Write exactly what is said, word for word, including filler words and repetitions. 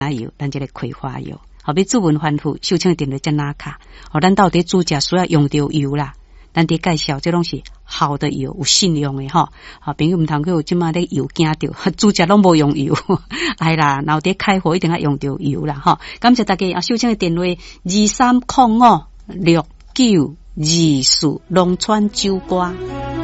油，咱这个葵花油。好比主文反复，收清点的加纳卡。哦，咱到底煮食需要用到油啦。咱得介绍，这拢是好的油，有信用的吼。好，朋友唔通去有即马咧油惊着，煮食拢无用油，哎啦，然后得开火一定要用到油啦吼。感谢大家啊，收听的电话二三零五六九二四龙川酒瓜。